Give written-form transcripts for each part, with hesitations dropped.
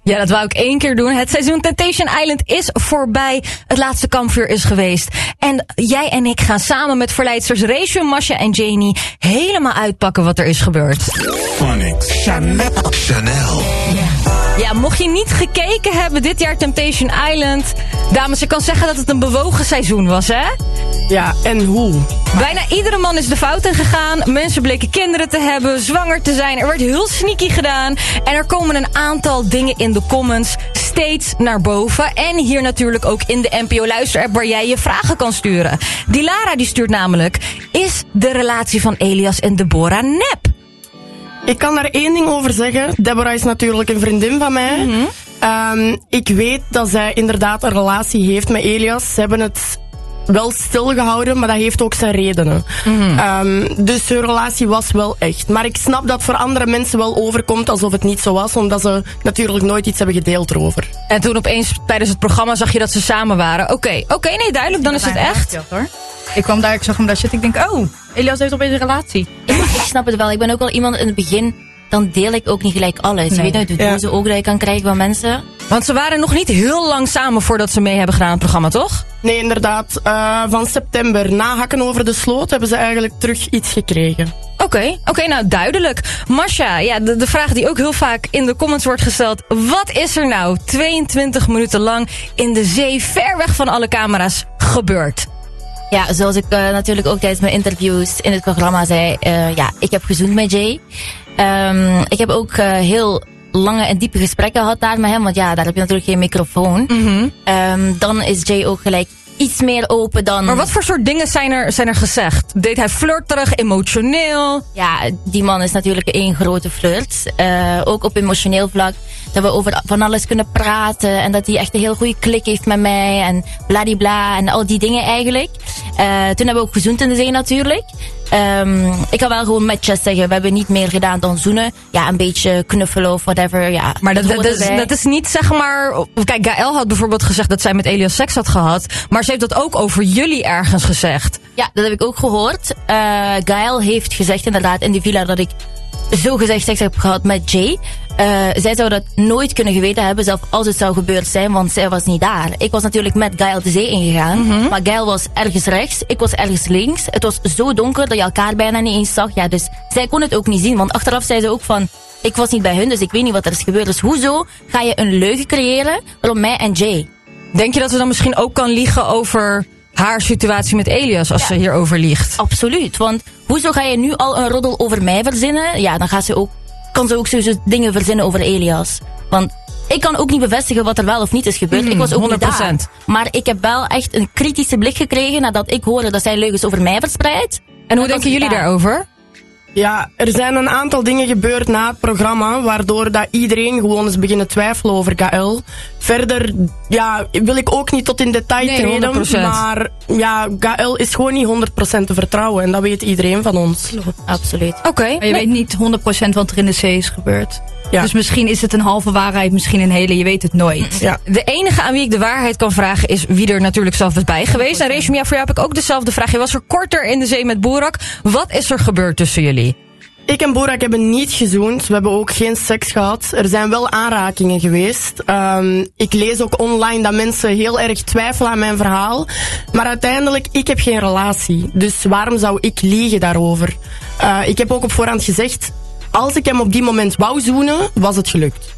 Ja, dat wou ik 1 keer doen. Het seizoen Temptation Island is voorbij. Het laatste kampvuur is geweest. En jij en ik gaan samen met verleidsters Rachel, Masha en Janie helemaal uitpakken wat er is gebeurd. Phonics. Chanel. Ja, mocht je niet gekeken hebben dit jaar Temptation Island, dames, ik kan zeggen dat het een bewogen seizoen was, hè? Ja, en hoe? Bijna iedere man is de fout in gegaan. Mensen bleken kinderen te hebben, zwanger te zijn. Er werd heel sneaky gedaan. En er komen een aantal dingen in de comments steeds naar boven. En hier natuurlijk ook in de NPO Luister-app waar jij je vragen kan sturen. Dilara die stuurt namelijk: is de relatie van Elias en Deborah nep? Ik kan daar 1 ding over zeggen. Deborah is natuurlijk een vriendin van mij. Ik weet dat zij inderdaad een relatie heeft met Elias. Ze hebben het wel stilgehouden, maar dat heeft ook zijn redenen. Dus hun relatie was wel echt. Maar ik snap dat voor andere mensen wel overkomt alsof het niet zo was, omdat ze natuurlijk nooit iets hebben gedeeld erover. En toen opeens tijdens het programma zag je dat ze samen waren. Oké, nee, duidelijk, dan is het echt. Ja, hoor. Ik kwam daar, ik zag hem daar zitten. Ik denk, Elias heeft opeens een relatie. Ja, maar ik snap het wel. Ik ben ook wel iemand in het begin, dan deel ik ook niet gelijk alles. Je weet nooit hoe boze ook dat je kan krijgen van mensen. Want ze waren nog niet heel lang samen voordat ze mee hebben gedaan aan het programma, toch? Nee, inderdaad. Van september, na Hakken over de Sloot, hebben ze eigenlijk terug iets gekregen. Oké, nou duidelijk. Masha, ja, de vraag die ook heel vaak in de comments wordt gesteld: wat is er nou 22 minuten lang in de zee, ver weg van alle camera's, gebeurd? Ja, zoals ik natuurlijk ook tijdens mijn interviews in het programma zei, ik heb gezoend met Jay. Ik heb ook heel lange en diepe gesprekken gehad daar met hem, want ja, daar heb je natuurlijk geen microfoon. Dan is Jay ook gelijk iets meer open dan... Maar wat voor soort dingen zijn er gezegd? Deed hij flirterig, emotioneel? Ja, die man is natuurlijk 1 grote flirt. Ook op emotioneel vlak. Dat we over van alles kunnen praten. En dat hij echt een heel goede klik heeft met mij. En bladibla. En al die dingen eigenlijk. Toen hebben we ook gezoend in de zee natuurlijk. Ik kan wel gewoon netjes zeggen, we hebben niet meer gedaan dan zoenen. Ja, een beetje knuffelen of whatever. Ja, maar dat is niet, zeg maar... Kijk, Gaël had bijvoorbeeld gezegd dat zij met Elias seks had gehad. Maar ze heeft dat ook over jullie ergens gezegd. Ja, dat heb ik ook gehoord. Gaël heeft gezegd inderdaad in die villa dat ik zogezegd seks heb gehad met Jay. Zij zou dat nooit kunnen geweten hebben, zelfs als het zou gebeurd zijn, want zij was niet daar. Ik was natuurlijk met Gaël de zee ingegaan, maar Gaël was ergens rechts, ik was ergens links. Het was zo donker dat je elkaar bijna niet eens zag. Ja, dus zij kon het ook niet zien, want achteraf zei ze ook van, ik was niet bij hun, dus ik weet niet wat er is gebeurd. Dus hoezo ga je een leugen creëren rond mij en Jay? Denk je dat ze dan misschien ook kan liegen over haar situatie met Elias als ze hierover liegt? Absoluut, want hoezo ga je nu al een roddel over mij verzinnen? Ja, dan kan ze ook sowieso dingen verzinnen over Elias. Want ik kan ook niet bevestigen wat er wel of niet is gebeurd. Ik was ook 100%. Niet daar. Maar ik heb wel echt een kritische blik gekregen nadat ik hoorde dat zij leugens over mij verspreidt. En hoe denken jullie daarover? Ja, er zijn een aantal dingen gebeurd na het programma, waardoor dat iedereen gewoon is beginnen twijfelen over Gaël. Verder, ja, wil ik ook niet tot in detail treden, 100%. maar ja, Gaël is gewoon niet 100% te vertrouwen en dat weet iedereen van ons. Absoluut. Oké. Maar je weet niet 100% wat er in de zee is gebeurd. Ja. Dus misschien is het een halve waarheid, misschien een hele, je weet het nooit. Ja. De enige aan wie ik de waarheid kan vragen is wie er natuurlijk zelf is bij geweest. En Rachel, voor jou heb ik ook dezelfde vraag. Je was er korter in de zee met Boerak. Wat is er gebeurd tussen jullie? Ik en Boerak hebben niet gezoend. We hebben ook geen seks gehad. Er zijn wel aanrakingen geweest. Ik lees ook online dat mensen heel erg twijfelen aan mijn verhaal. Maar uiteindelijk, ik heb geen relatie. Dus waarom zou ik liegen daarover? Ik heb ook op voorhand gezegd, als ik hem op die moment wou zoenen, was het gelukt.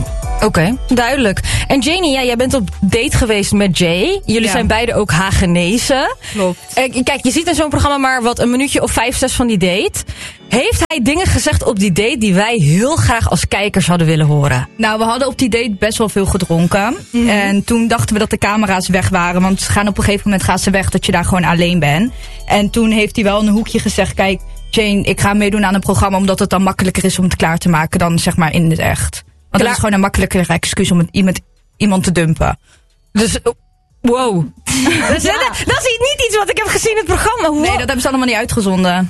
Oké, duidelijk. En Janie, jij bent op date geweest met Jay. Jullie zijn beide ook Hagenezen. Klopt. Kijk, je ziet in zo'n programma maar een minuutje of 5, 6 van die date. Heeft hij dingen gezegd op die date die wij heel graag als kijkers hadden willen horen? Nou, we hadden op die date best wel veel gedronken. En toen dachten we dat de camera's weg waren. Want ze gaan op een gegeven moment gaan ze weg dat je daar gewoon alleen bent. En toen heeft hij wel in een hoekje gezegd, kijk, Jane, ik ga meedoen aan een programma omdat het dan makkelijker is om het klaar te maken dan zeg maar in het echt. Want dat is gewoon een makkelijker excuus om iemand te dumpen. Dus, wow. Dat is niet iets wat ik heb gezien in het programma. Wow. Nee, dat hebben ze allemaal niet uitgezonden.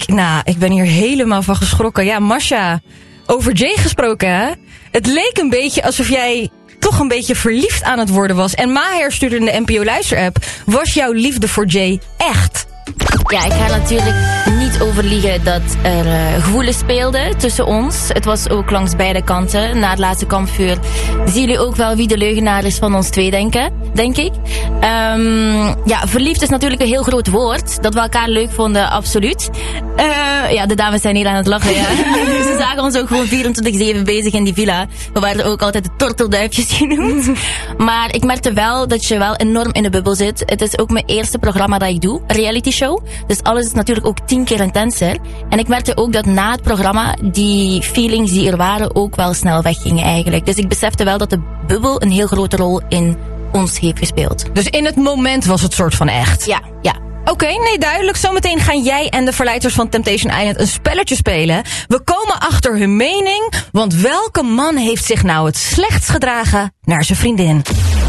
Ik ben hier helemaal van geschrokken. Ja, Masha, over Jay gesproken, hè? Het leek een beetje alsof jij toch een beetje verliefd aan het worden was. En Maher stuurde in de NPO Luister-app, was jouw liefde voor Jay echt? Ja, ik ga natuurlijk niet niet over liegen dat er gevoelens speelden tussen ons. Het was ook langs beide kanten. Na het laatste kampvuur zien jullie ook wel wie de leugenaar is van ons twee, denk ik. Verliefd is natuurlijk een heel groot woord. Dat we elkaar leuk vonden, absoluut. De dames zijn hier aan het lachen, ja. Ze zagen ons ook gewoon 24/7 bezig in die villa. We waren ook altijd de tortelduifjes genoemd. Maar ik merkte wel dat je wel enorm in de bubbel zit. Het is ook mijn eerste programma dat ik doe, een reality show. Dus alles is natuurlijk ook 10 keer intenser. En ik merkte ook dat na het programma die feelings die er waren ook wel snel weggingen eigenlijk. Dus ik besefte wel dat de bubbel een heel grote rol in ons heeft gespeeld. Dus in het moment was het soort van echt? Ja. Oké, nee, duidelijk. Zometeen gaan jij en de verleiders van Temptation Island een spelletje spelen. We komen achter hun mening, want welke man heeft zich nou het slechtst gedragen naar zijn vriendin?